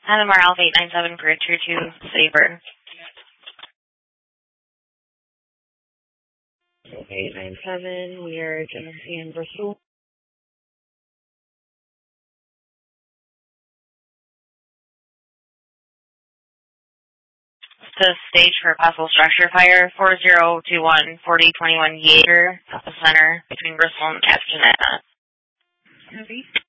Panama Alpha 897 for Tier 2 Saber. 897, we are Genesee in Bristol. The stage for possible structure fire, 4021 4021 Yater, at the center between Bristol and Castanet.